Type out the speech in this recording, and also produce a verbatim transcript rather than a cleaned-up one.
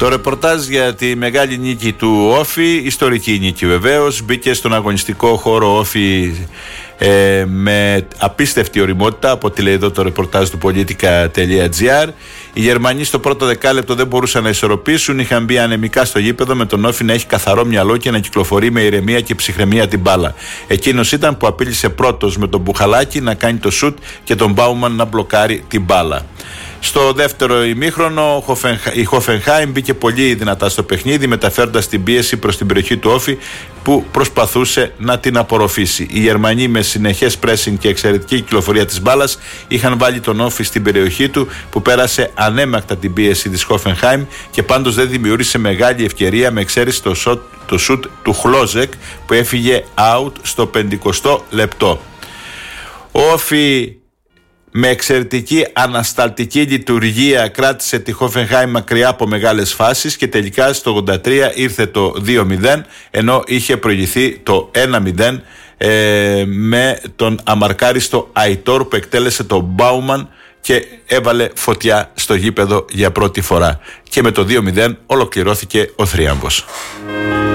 Το ρεπορτάζ για τη μεγάλη νίκη του Όφη, ιστορική νίκη βεβαίως, μπήκε στον αγωνιστικό χώρο Όφη ε, με απίστευτη ωριμότητα, από ό,τι λέει εδώ το ρεπορτάζ του Politica τελεία gr. Οι Γερμανοί στο πρώτο δεκάλεπτο δεν μπορούσαν να ισορροπήσουν, είχαν μπει ανεμικά στο γήπεδο, με τον Όφη να έχει καθαρό μυαλό και να κυκλοφορεί με ηρεμία και ψυχραιμία την μπάλα. Εκείνος ήταν που απείλησε πρώτος με τον Μπουχαλάκη να κάνει το σουτ και τον Μπάουμαν να μπλοκάρει την μπάλα. Στο δεύτερο ημίχρονο η Χόφενχάιμ μπήκε πολύ δυνατά στο παιχνίδι, μεταφέροντας την πίεση προς την περιοχή του Όφη που προσπαθούσε να την απορροφήσει. Οι Γερμανοί με συνεχές pressing και εξαιρετική κυκλοφορία της μπάλας είχαν βάλει τον Όφη στην περιοχή του, που πέρασε ανέμακτα την πίεση της Χόφενχάιμ και πάντως δεν δημιούργησε μεγάλη ευκαιρία, με εξαίρεση το σουτ, το σουτ του Χλόζεκ που έφυγε out στο πενηκοστό λεπτό. Ο Όφη με εξαιρετική ανασταλτική λειτουργία κράτησε τη Χόφενχάιμ μακριά από μεγάλες φάσεις και τελικά στο ογδόντα τρία ήρθε το δύο μηδέν, ενώ είχε προηγηθεί το ένα μηδέν ε, με τον αμαρκάριστο Αϊτόρ που εκτέλεσε τον Μπάουμαν και έβαλε φωτιά στο γήπεδο για πρώτη φορά. Και με το δύο μηδέν ολοκληρώθηκε ο θρίαμβος.